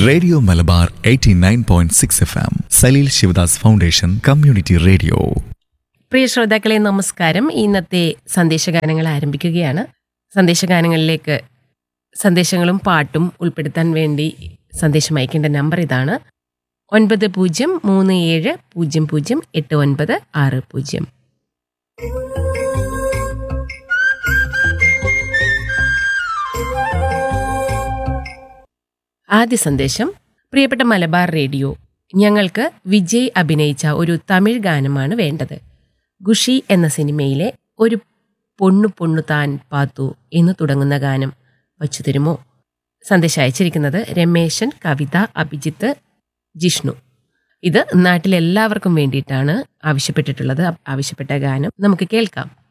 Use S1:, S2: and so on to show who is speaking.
S1: Radio Malabar 89.6 FM Saleel Sivadas foundation community radio.
S2: പ്രിയ ശ്രോതാക്കളെ നമസ്കാരം. ഇന്നത്തെ സന്ദേശഗാനങ്ങൾ ആരംഭിക്കുകയാണ്. സന്ദേശഗാനങ്ങളിലേക്ക് സന്ദേശങ്ങളും പാട്ടും ഉൾപ്പെടുത്താൻ വേണ്ടി സന്ദേശം അയക്കേണ്ട നമ്പർ ഇതാണ്: 9037008960. ആദ്യ സന്ദേശം: പ്രിയപ്പെട്ട മലബാർ റേഡിയോ, ഞങ്ങൾക്ക് വിജയ് അഭിനയിച്ച ഒരു തമിഴ് ഗാനമാണ് വേണ്ടത്. ഖുഷി എന്ന സിനിമയിലെ ഒരു പൊണ്ണു പൊണ്ണു താൻ പാത്തു എന്ന് തുടങ്ങുന്ന ഗാനം വച്ചു തരുമോ? സന്ദേശം അയച്ചിരിക്കുന്നത് രമേശൻ, കവിത, അഭിജിത്ത്, ജിഷ്ണു. ഇത് നാട്ടിലെല്ലാവർക്കും വേണ്ടിയിട്ടാണ് ആവശ്യപ്പെട്ടിട്ടുള്ളത്. ആവശ്യപ്പെട്ട ഗാനം നമുക്ക് കേൾക്കാം.